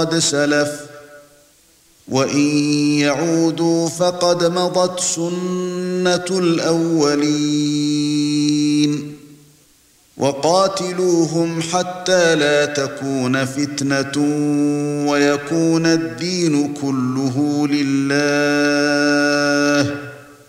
قد سلف وإن يعودوا فقد مضت سنة الأولين وقاتلوهم حتى لا تكون فتنة ويكون الدين كله لله